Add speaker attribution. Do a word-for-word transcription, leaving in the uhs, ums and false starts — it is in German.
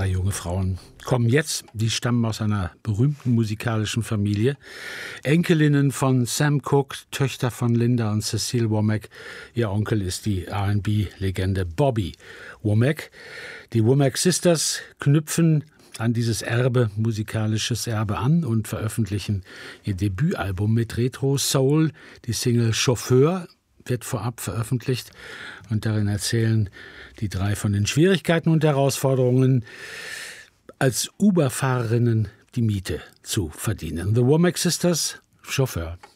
Speaker 1: Drei junge Frauen kommen jetzt, die stammen aus einer berühmten musikalischen Familie. Enkelinnen von Sam Cooke, Töchter von Linda und Cecile Womack. Ihr Onkel ist die R and B-Legende Bobby Womack. Die Womack Sisters knüpfen an dieses Erbe, musikalisches Erbe an und veröffentlichen ihr Debütalbum mit Retro Soul. Die Single Chauffeur wird vorab veröffentlicht und darin erzählen die drei von den Schwierigkeiten und Herausforderungen, als Uber-Fahrerinnen die Miete zu verdienen. The Womack Sisters, Chauffeur.